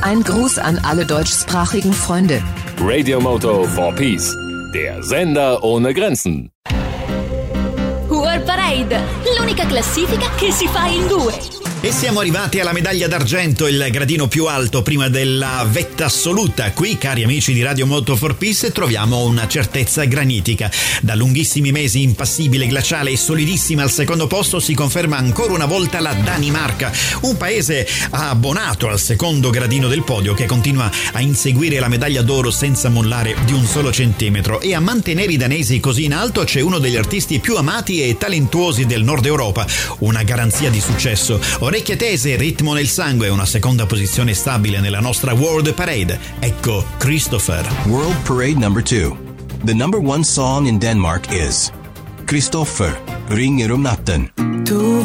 Ein Gruß an alle deutschsprachigen Freunde. Radio Moto for Peace, der Sender ohne Grenzen. World Parade, l'unica classifica che si fa in due. E siamo arrivati alla medaglia d'argento, il gradino più alto prima della vetta assoluta. Qui, cari amici di Radio Moto for Peace, troviamo una certezza granitica. Da lunghissimi mesi impassibile, glaciale e solidissima al secondo posto si conferma ancora una volta la Danimarca, un paese abbonato al secondo gradino del podio che continua a inseguire la medaglia d'oro senza mollare di un solo centimetro. E a mantenere i danesi così in alto c'è uno degli artisti più amati e talentuosi del Nord Europa, una garanzia di successo. Orecchie tese, ritmo nel sangue, una seconda posizione stabile nella nostra World Parade. Ecco Christopher. World Parade number 2. The number one song in Denmark is Christopher, Ring om natten. Du